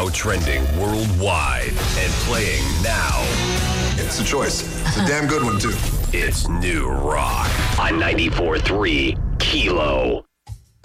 Now trending worldwide and playing now. It's a choice. It's a damn good one, too. It's New Rock on 94.3 Kilo.